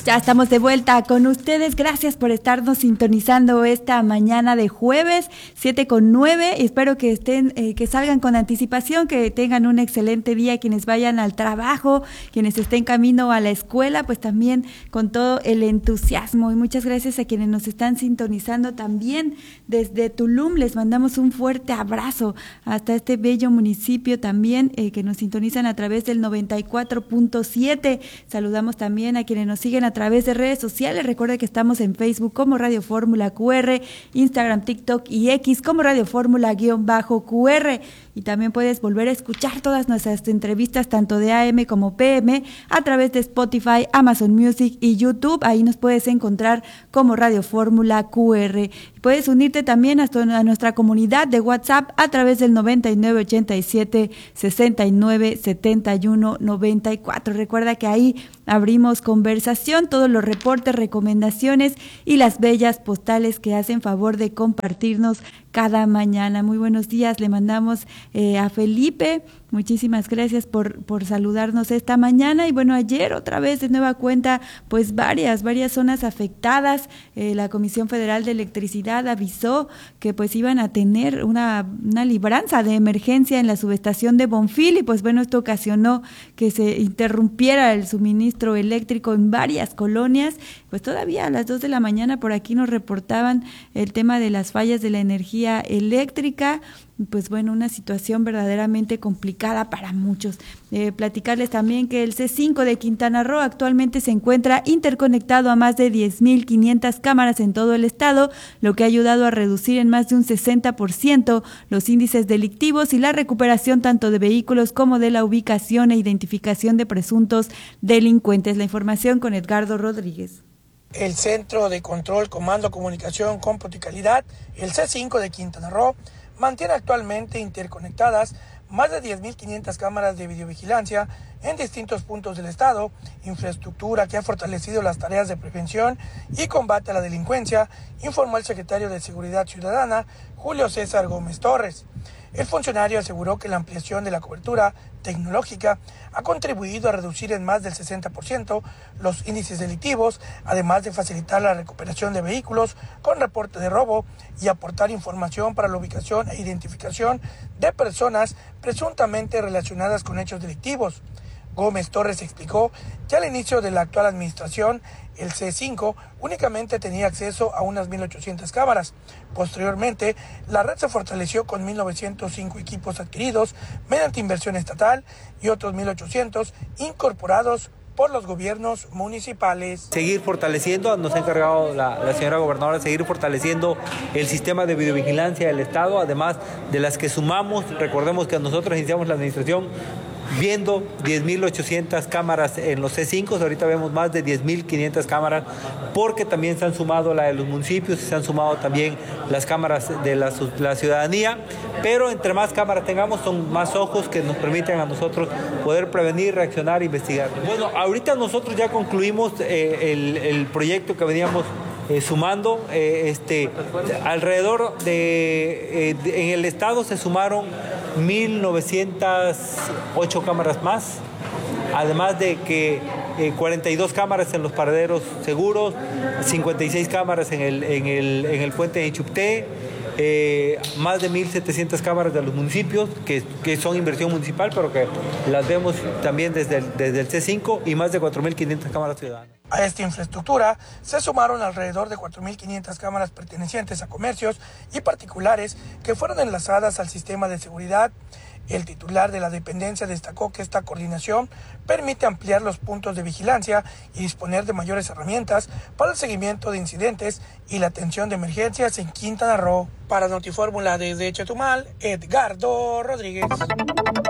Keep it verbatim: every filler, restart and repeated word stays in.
Ya estamos de vuelta con ustedes. Gracias por estarnos sintonizando esta mañana de jueves, siete con nueve. Espero que estén, eh, que salgan con anticipación, que tengan un excelente día. Quienes vayan al trabajo, quienes estén camino a la escuela, pues también con todo el entusiasmo. Y muchas gracias a quienes nos están sintonizando también desde Tulum. Les mandamos un fuerte abrazo hasta este bello municipio también, eh, que nos sintonizan a través del noventa y cuatro punto siete. Saludamos también a quienes nos siguen a través de redes sociales. Recuerda que estamos en Facebook como Radio Fórmula Q R, Instagram, TikTok y X como Radio Fórmula-Q R. Y también puedes volver a escuchar todas nuestras entrevistas, tanto de A M como P M, a través de Spotify, Amazon Music y YouTube. Ahí nos puedes encontrar como Radio Fórmula Q R. Puedes unirte también a nuestra comunidad de WhatsApp a través del noventa y nueve ochenta y siete sesenta y nueve setenta y uno noventa y cuatro. Recuerda que ahí abrimos conversación, todos los reportes, recomendaciones y las bellas postales que hacen favor de compartirnos cada mañana. Muy buenos días, le mandamos eh, a Felipe. Muchísimas gracias por, por saludarnos esta mañana. Y bueno, ayer otra vez de nueva cuenta, pues varias, varias zonas afectadas. Eh, la Comisión Federal de Electricidad avisó que pues iban a tener una, una libranza de emergencia en la subestación de Bonfil, y pues bueno, esto ocasionó que se interrumpiera el suministro eléctrico en varias colonias. Pues todavía a las dos de la mañana por aquí nos reportaban el tema de las fallas de la energía eléctrica. Pues bueno, una situación verdaderamente complicada para muchos. Eh, platicarles también que el C cinco de Quintana Roo actualmente se encuentra interconectado a más de diez mil quinientas cámaras en todo el estado, lo que ha ayudado a reducir en más de un sesenta por ciento los índices delictivos y la recuperación tanto de vehículos como de la ubicación e identificación de presuntos delincuentes. La información con Edgardo Rodríguez. El Centro de Control, Comando, Comunicación, Cómputo y Calidad, el C cinco de Quintana Roo, mantiene actualmente interconectadas más de diez mil quinientas cámaras de videovigilancia en distintos puntos del estado, infraestructura que ha fortalecido las tareas de prevención y combate a la delincuencia, informó el secretario de Seguridad Ciudadana, Julio César Gómez Torres. El funcionario aseguró que la ampliación de la cobertura tecnológica ha contribuido a reducir en más del sesenta por ciento los índices delictivos, además de facilitar la recuperación de vehículos con reporte de robo y aportar información para la ubicación e identificación de personas presuntamente relacionadas con hechos delictivos. Gómez Torres explicó que al inicio de la actual administración, el C cinco únicamente tenía acceso a unas mil ochocientas cámaras. Posteriormente, la red se fortaleció con mil novecientos cinco equipos adquiridos mediante inversión estatal y otros mil ochocientos incorporados por los gobiernos municipales. Seguir fortaleciendo, nos ha encargado la, la señora gobernadora, seguir fortaleciendo el sistema de videovigilancia del Estado, además de las que sumamos. Recordemos que nosotros iniciamos la administración viendo diez mil ochocientas cámaras en los C cinco, ahorita vemos más de diez mil quinientas cámaras, porque también se han sumado la de los municipios, se han sumado también las cámaras de la, la ciudadanía, pero entre más cámaras tengamos, son más ojos que nos permiten a nosotros poder prevenir, reaccionar e investigar. Bueno, ahorita nosotros ya concluimos eh, el, el proyecto que veníamos Eh, sumando, eh, este, alrededor de, eh, de, en el estado se sumaron mil novecientas ocho cámaras más, además de que eh, cuarenta y dos cámaras en los paraderos seguros, cincuenta y seis cámaras en el, en el, en el puente de Ichupté, eh, más de mil setecientas cámaras de los municipios, que, que son inversión municipal, pero que las vemos también desde el, desde el C cinco, y más de cuatro mil quinientas cámaras ciudadanas. A esta infraestructura se sumaron alrededor de cuatro mil quinientas cámaras pertenecientes a comercios y particulares que fueron enlazadas al sistema de seguridad. El titular de la dependencia destacó que esta coordinación permite ampliar los puntos de vigilancia y disponer de mayores herramientas para el seguimiento de incidentes y la atención de emergencias en Quintana Roo. Para Notifórmula desde Chetumal, Edgardo Rodríguez.